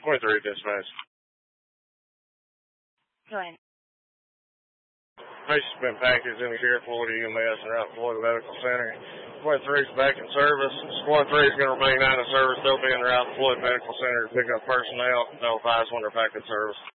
23 dispatch. Go ahead. Patient's been packaged in the care of Florida EMS and out to Florida Medical Center. Squad 3 is back in service. Squad 3 is going to remain out of service. They'll be in route to Floyd Medical Center to pick up personnel. They'll advise when they're back in service.